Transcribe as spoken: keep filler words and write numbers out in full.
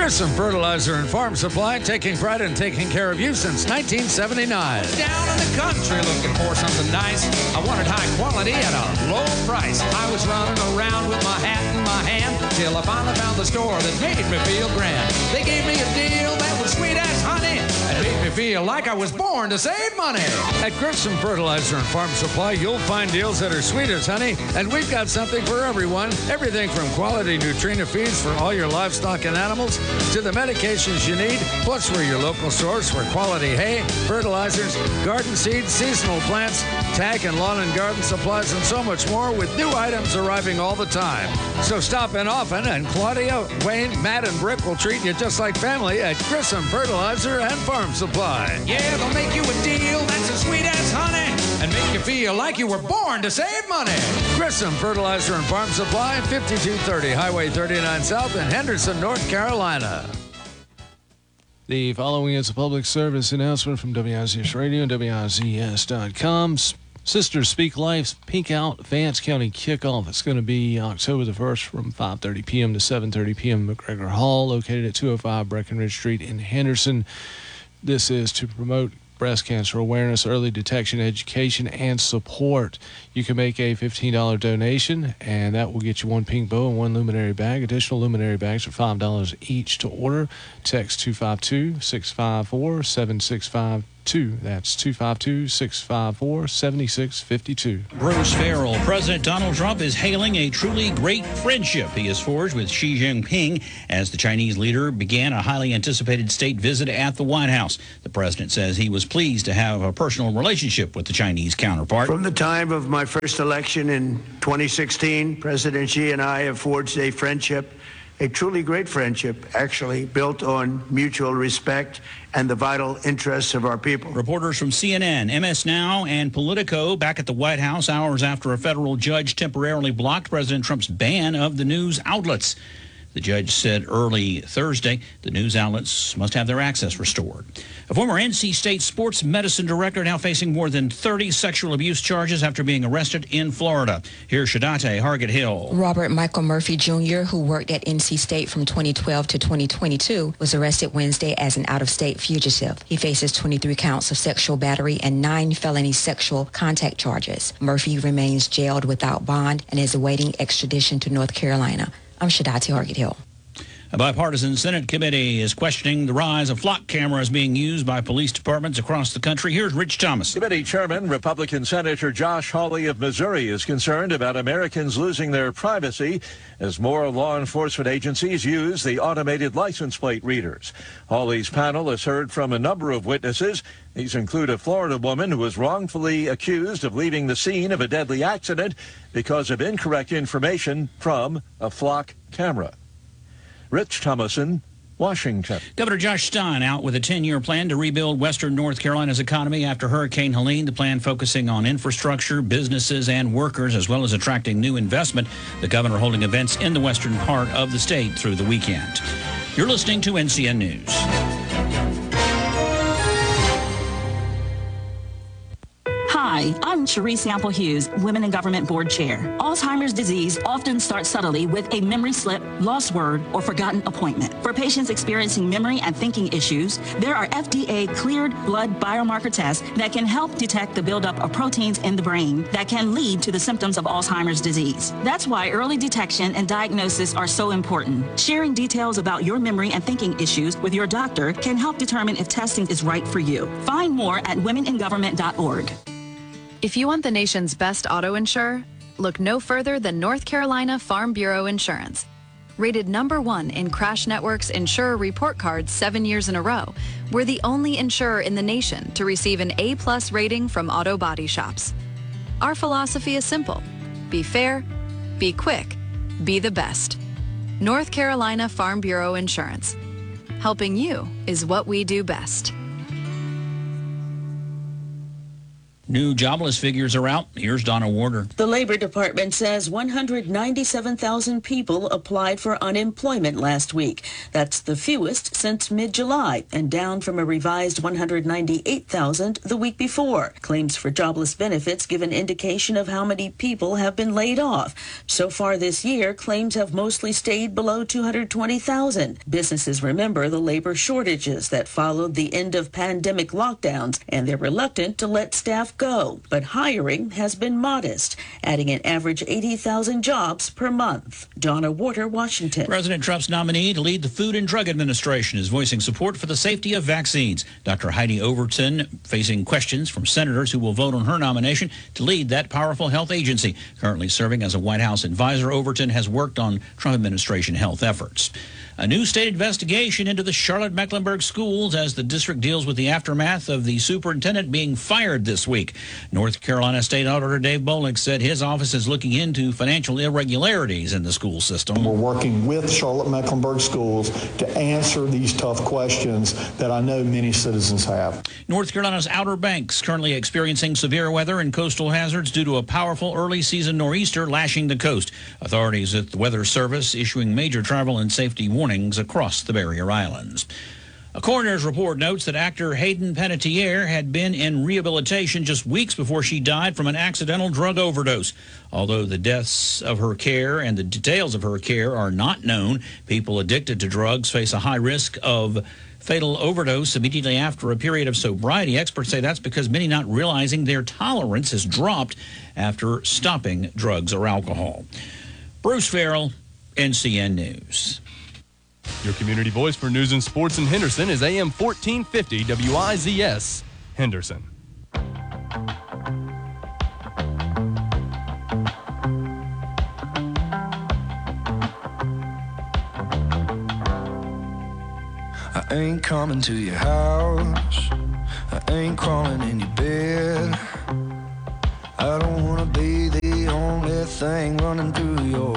Grissom Fertilizer and Farm Supply, taking pride in taking care of you since nineteen seventy-nine. Down in the country looking for something nice. I wanted high quality at a low price. I was running around with my hat in my hand till I finally found the store that made me feel grand. They gave me a deal that was sweet as honey and made me feel like I was born to save money. At Grissom Fertilizer and Farm Supply, you'll find deals that are sweet as honey, and we've got something for everyone. Everything from quality Nutrina feeds for all your livestock and animals to the medications you need, plus we're your local source for quality hay, fertilizers, garden seeds, seasonal plants, tag and lawn and garden supplies, and so much more, with new items arriving all the time. So stop in often, and Claudia, Wayne, Matt, and Brick will treat you just like family at Grissom Fertilizer and Farm Supply. Yeah, they'll make you a deal that's as sweet as honey and make you feel like you were born to save money. Grissom Fertilizer and Farm Supply, fifty-two thirty Highway thirty-nine South in Henderson, North Carolina. The following is a public service announcement from W I Z S Radio and W I Z S dot com. Sisters Speak Life's Pink Out Vance County kickoff. It's going to be October the first from five thirty p.m. to seven thirty p.m. at McGregor Hall, located at two oh five Breckenridge Street in Henderson. This is to promote breast cancer awareness, early detection, education, and support. You can make a fifteen dollars donation, and that will get you one pink bow and one luminary bag. Additional luminary bags are five dollars each to order. Text two five two, six five four, seven six five two. That's two five two, six five four, seven six five two. Bruce Farrell. President Donald Trump is hailing a truly great friendship he has forged with Xi Jinping as the Chinese leader began a highly anticipated state visit at the White House. The president says he was pleased to have a personal relationship with the Chinese counterpart. From the time of my first election in twenty sixteen, President Xi and I have forged a friendship, a truly great friendship, actually, built on mutual respect and the vital interests of our people. Reporters from C N N, M S Now, and Politico back at the White House hours after a federal judge temporarily blocked President Trump's ban of the news outlets. The judge said early Thursday the news outlets must have their access restored. A former N C State sports medicine director now facing more than thirty sexual abuse charges after being arrested in Florida. Here's Shadate Hargett Hill. Robert Michael Murphy Junior, who worked at N C State from twenty twelve to twenty twenty-two, was arrested Wednesday as an out-of-state fugitive. He faces twenty-three counts of sexual battery and nine felony sexual contact charges. Murphy remains jailed without bond and is awaiting extradition to North Carolina. I'm Shadati Hargett Hill. A bipartisan Senate committee is questioning the rise of flock cameras being used by police departments across the country. Here's Rich Thomas. Committee Chairman, Republican Senator Josh Hawley of Missouri, is concerned about Americans losing their privacy as more law enforcement agencies use the automated license plate readers. Hawley's panel has heard from a number of witnesses. These include a Florida woman who was wrongfully accused of leaving the scene of a deadly accident because of incorrect information from a flock camera. Rich Thomason, Washington. Governor Josh Stein out with a ten-year plan to rebuild western North Carolina's economy after Hurricane Helene. The plan focusing on infrastructure, businesses, and workers, as well as attracting new investment. The governor holding events in the western part of the state through the weekend. You're listening to N C N News. Hi, I'm Cherie Sample Hughes, Women in Government Board Chair. Alzheimer's disease often starts subtly with a memory slip, lost word, or forgotten appointment. For patients experiencing memory and thinking issues, there are F D A-cleared blood biomarker tests that can help detect the buildup of proteins in the brain that can lead to the symptoms of Alzheimer's disease. That's why early detection and diagnosis are so important. Sharing details about your memory and thinking issues with your doctor can help determine if testing is right for you. Find more at women in government dot org. If you want the nation's best auto insurer, look no further than North Carolina Farm Bureau Insurance. Rated number one in Crash Network's Insurer Report Card seven years in a row, we're the only insurer in the nation to receive an A-plus rating from auto body shops. Our philosophy is simple. Be fair, be quick, be the best. North Carolina Farm Bureau Insurance. Helping you is what we do best. New jobless figures are out. Here's Donna Warder. The Labor Department says one hundred ninety-seven thousand people applied for unemployment last week. That's the fewest since mid-July and down from a revised one hundred ninety-eight thousand the week before. Claims for jobless benefits give an indication of how many people have been laid off. So far this year, claims have mostly stayed below two hundred twenty thousand. Businesses remember the labor shortages that followed the end of pandemic lockdowns, and they're reluctant to let staff go, but hiring has been modest, adding an average eighty thousand jobs per month. Donna Warder, Washington. President Trump's nominee to lead the Food and Drug Administration is voicing support for the safety of vaccines. Doctor Heidi Overton facing questions from senators who will vote on her nomination to lead that powerful health agency. Currently serving as a White House advisor, Overton has worked on Trump administration health efforts. A new state investigation into the Charlotte-Mecklenburg schools as the district deals with the aftermath of the superintendent being fired this week. North Carolina State Auditor Dave Bolick said his office is looking into financial irregularities in the school system. We're working with Charlotte-Mecklenburg schools to answer these tough questions that I know many citizens have. North Carolina's Outer Banks currently experiencing severe weather and coastal hazards due to a powerful early season nor'easter lashing the coast. Authorities at the Weather Service issuing major travel and safety warnings across the barrier islands. A coroner's report notes that actor Hayden Panettiere had been in rehabilitation just weeks before she died from an accidental drug overdose. Although the deaths of her care and the details of her care are not known, people addicted to drugs face a high risk of fatal overdose immediately after a period of sobriety. Experts say that's because many not realizing their tolerance has dropped after stopping drugs or alcohol. Bruce Farrell, N C N News. Your community voice for news and sports in Henderson is A M fourteen fifty W I Z S, Henderson. I ain't coming to your house, I ain't crawling in your bed. I don't wanna be the only thing running through your